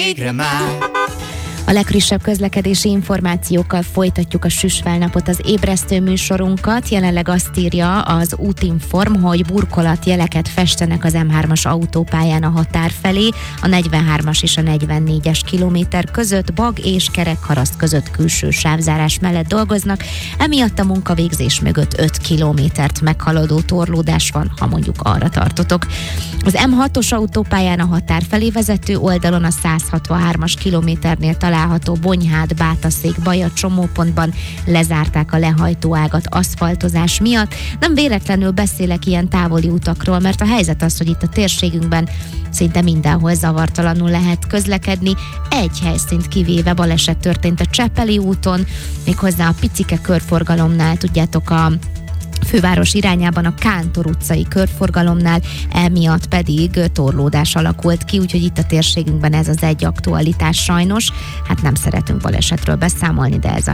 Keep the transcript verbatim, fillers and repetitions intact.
végre már. A legfrissebb közlekedési információkkal folytatjuk a Süsvel-napot, az ébresztő műsorunkat. Jelenleg azt írja az Útinform, hogy burkolatjeleket festenek az M hármas autópályán a határ felé, a negyvenhármas és a negyvennégyes kilométer között, Bag és Kerekharaszt között külső sávzárás mellett dolgoznak, emiatt a munkavégzés mögött öt kilométert meghaladó torlódás van, ha mondjuk arra tartotok. Az M hatos autópályán a határ felé vezető oldalon a száz hatvanhármas kilométernél található Bonyhád, Bátaszék, Baja csomópontban lezárták a lehajtóágat aszfaltozás miatt. Nem véletlenül beszélek ilyen távoli utakról, mert a helyzet az, hogy itt a térségünkben szinte mindenhol zavartalanul lehet közlekedni. Egy helyszínt kivéve baleset történt a Csepeli úton, méghozzá a picike körforgalomnál, tudjátok, a főváros irányában a Kántor utcai körforgalomnál, emiatt pedig torlódás alakult ki, úgyhogy itt a térségünkben ez az egy aktualitás sajnos. Hát nem szeretünk balesetről beszámolni, de ez a